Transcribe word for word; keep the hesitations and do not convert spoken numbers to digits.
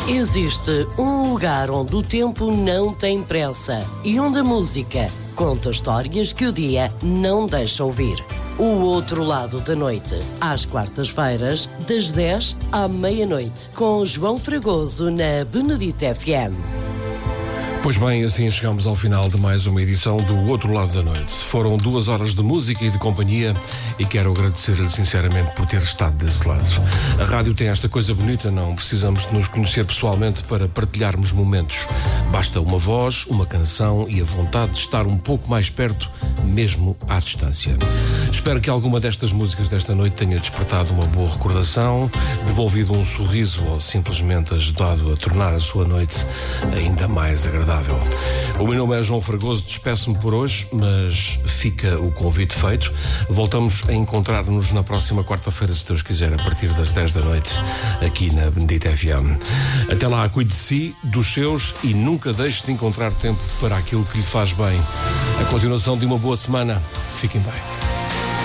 Existe um lugar onde o tempo não tem pressa e onde a música conta histórias que o dia não deixa ouvir. O Outro Lado da Noite, às quartas-feiras, das dez à meia-noite, com João Fragoso na Benedito F M. Pois bem, assim chegamos ao final de mais uma edição do Outro Lado da Noite. Foram duas horas de música e de companhia e quero agradecer-lhe sinceramente por ter estado desse lado. A rádio tem esta coisa bonita, não precisamos de nos conhecer pessoalmente para partilharmos momentos. Basta uma voz, uma canção e a vontade de estar um pouco mais perto, mesmo à distância. Espero que alguma destas músicas desta noite tenha despertado uma boa recordação, devolvido um sorriso ou simplesmente ajudado a tornar a sua noite ainda mais agradável. O meu nome é João Fragoso, despeço-me por hoje, mas fica o convite feito. Voltamos a encontrar-nos na próxima quarta-feira, se Deus quiser, a partir das dez da noite, aqui na Benedito F M. Até lá, cuide de si, dos seus e nunca deixe de encontrar tempo para aquilo que lhe faz bem. A continuação de uma boa semana. Fiquem bem.